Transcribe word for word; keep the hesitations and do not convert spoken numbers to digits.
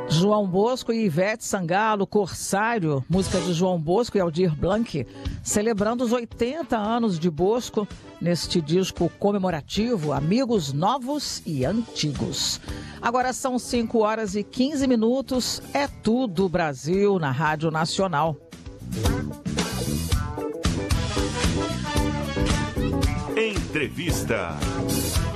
João Bosco e Ivete Sangalo, Corsário, música de João Bosco e Aldir Blanc, celebrando os oitenta anos de Bosco neste disco comemorativo, Amigos Novos e Antigos. Agora são cinco horas e quinze minutos, é tudo Brasil na Rádio Nacional. Entrevista.